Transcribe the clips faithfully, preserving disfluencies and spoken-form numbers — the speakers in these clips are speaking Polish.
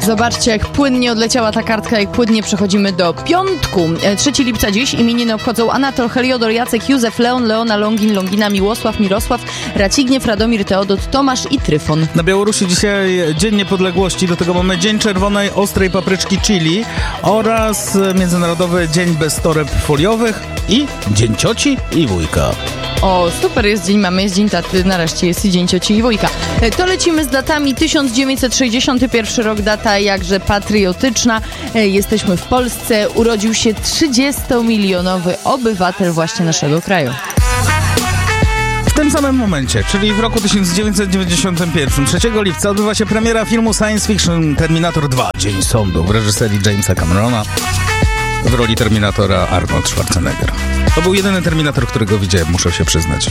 Zobaczcie, jak płynnie odleciała ta kartka, jak płynnie przechodzimy do piątku. trzeciego lipca dziś imieniny obchodzą Anatol, Heliodor, Jacek, Józef, Leon, Leona, Longin, Longina, Miłosław, Mirosław, Racigniew, Radomir, Teodot, Tomasz i Tryfon. Na Białorusi dzisiaj Dzień Niepodległości, do tego mamy Dzień Czerwonej Ostrej Papryczki Chili oraz Międzynarodowy Dzień Bez Toreb Foliowych i Dzień Cioci i Wujka. O, super, jest dzień mamy, jest dzień taty, nareszcie jest i dzień cioci i wujka. To lecimy z datami. tysiąc dziewięćset sześćdziesiąty pierwszy rok, data jakże patriotyczna. Jesteśmy w Polsce, urodził się trzydziestomilionowy obywatel właśnie naszego kraju. W tym samym momencie, czyli w roku tysiąc dziewięćset dziewięćdziesiątym pierwszym, trzeciego lipca odbywa się premiera filmu science fiction Terminator dwa, Dzień Sądu, w reżyserii Jamesa Camerona. W roli Terminatora Arnold Schwarzenegger. To był jedyny Terminator, którego widziałem, muszę się przyznać.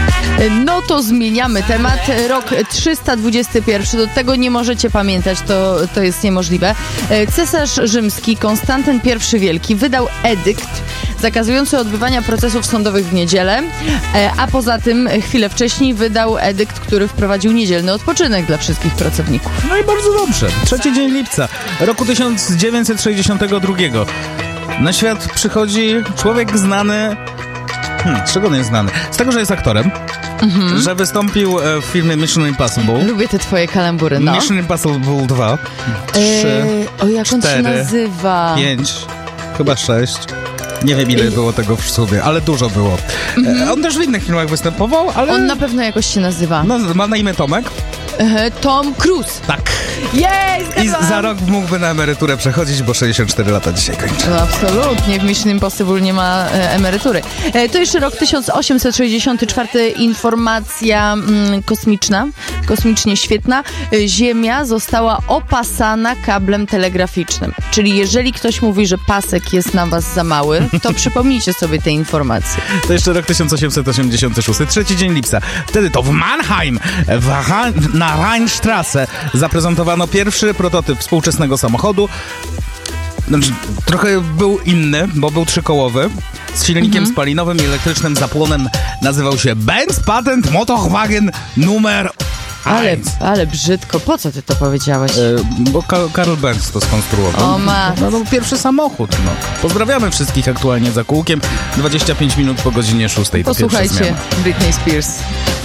No to zmieniamy temat. Rok trzysta dwudziesty pierwszy, do tego nie możecie pamiętać, to, to jest niemożliwe. Cesarz rzymski Konstantyn pierwszy Wielki wydał edykt zakazujący odbywania procesów sądowych w niedzielę, a poza tym chwilę wcześniej wydał edykt, który wprowadził niedzielny odpoczynek dla wszystkich pracowników. No i bardzo dobrze. Trzeci dzień lipca roku tysiąc dziewięćset sześćdziesiątego drugiego. Na świat przychodzi człowiek znany... Hmm, z czego on jest znany? Z tego, że jest aktorem, mhm. że wystąpił w filmie Mission Impossible. Lubię te twoje kalambury, no. Mission Impossible dwa, trzy, eee, o, jak on cztery, się nazywa? pięć, chyba sześć. Nie wiem, ile było tego w sumie, ale dużo było. Mhm. On też w innych filmach występował, ale... On na pewno jakoś się nazywa. No, ma na imię Tomek. Tom Cruise. Tak. Jej, I za rok mógłby na emeryturę przechodzić, bo sześćdziesiąt cztery lata dzisiaj kończy. No absolutnie, w Mission Impossible nie ma e, emerytury. E, to jeszcze rok tysiąc osiemset sześćdziesiąty czwarty, informacja mm, kosmiczna, kosmicznie świetna. E, Ziemia została opasana kablem telegraficznym. Czyli jeżeli ktoś mówi, że pasek jest na was za mały, to przypomnijcie sobie te informacje. To jeszcze rok tysiąc osiemset osiemdziesiąty szósty, trzeci dzień lipca. Wtedy to w Mannheim, w Ha- na Rheinstrasse zaprezentowano pierwszy prototyp współczesnego samochodu. Znaczy, trochę był inny, bo był trzykołowy, z silnikiem mhm. spalinowym i elektrycznym zapłonem. Nazywał się Benz Patent Motorwagen numer Ale, ale brzydko. Po co ty to powiedziałeś? E, bo Ka- Karl Benz to skonstruował. O ma. No, no, pierwszy samochód. No. Pozdrawiamy wszystkich aktualnie za kółkiem. dwadzieścia pięć minut po godzinie szóstej. Posłuchajcie Britney Spears.